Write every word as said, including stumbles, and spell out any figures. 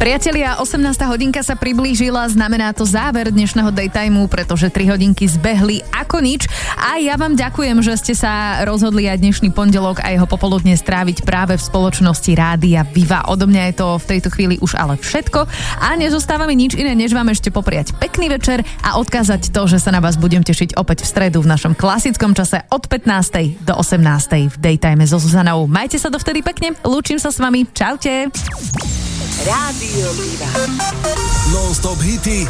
Priatelia, osemnásta hodinka sa priblížila, znamená to záver dnešného daytimeu, pretože tri hodinky zbehli ako nič. A ja vám ďakujem, že ste sa rozhodli aj dnešný pondelok a jeho popoludne stráviť práve v spoločnosti Rádia Viva. Odo mňa je to v tejto chvíli už ale všetko a nezostáva mi nič iné, než vám ešte popriať pekný večer a odkázať to, že sa na vás budem tešiť opäť v stredu v našom klasickom čase od pätnástej do osemnástej v daytime so Zuzanou. Majte sa dovtedy pekne, lúčim sa s vami, čaute. Rádio Viva. Non-stop hity